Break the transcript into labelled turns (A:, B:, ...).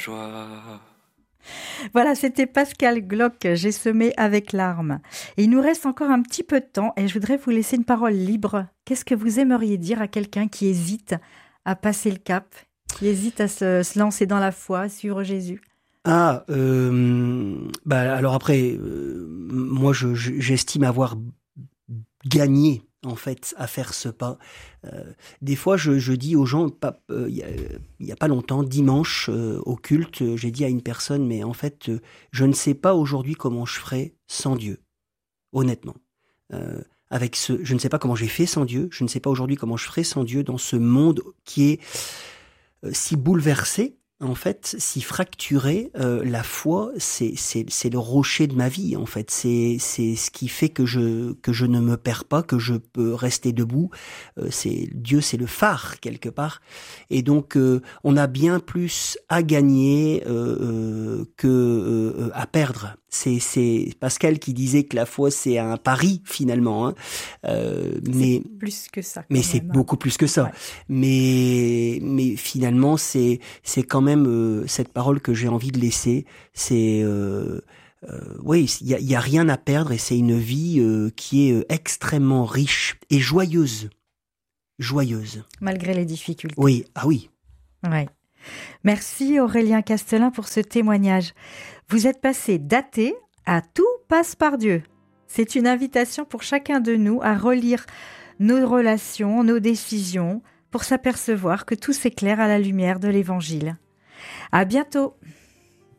A: Joie.
B: Voilà, c'était Pascal Glock, J'ai semé avec larmes. Et il nous reste encore un petit peu de temps et je voudrais vous laisser une parole libre. Qu'est-ce que vous aimeriez dire à quelqu'un qui hésite à passer le cap, qui hésite à se lancer dans la foi, suivre Jésus?
C: Alors après, j'estime avoir gagné en fait à faire ce pas. Des fois, je dis aux gens, il y a pas longtemps, dimanche au culte, j'ai dit à une personne, mais en fait, je ne sais pas aujourd'hui comment je ferai sans Dieu, honnêtement. Je ne sais pas comment j'ai fait sans Dieu, je ne sais pas aujourd'hui comment je ferai sans Dieu dans ce monde qui est si bouleversé. En fait, si fracturé, la foi, c'est le rocher de ma vie. En fait, c'est ce qui fait que je ne me perds pas, que je peux rester debout. Dieu, c'est le phare quelque part. Et donc, on a bien plus à gagner que à perdre. C'est Pascal qui disait que la foi c'est un pari finalement. Hein.
B: C'est plus que ça.
C: Mais c'est beaucoup plus que ça.
B: Ouais.
C: Mais finalement, c'est quand même cette parole que j'ai envie de laisser. C'est oui, il y a rien à perdre et c'est une vie qui est extrêmement riche et joyeuse, joyeuse.
B: Malgré les difficultés.
C: Oui, ah oui.
B: Ouais. Merci Aurélien Castelin pour ce témoignage. Vous êtes passé d'athée à tout passe par Dieu. C'est une invitation pour chacun de nous à relire nos relations, nos décisions, pour s'apercevoir que tout s'éclaire à la lumière de l'Évangile. À bientôt.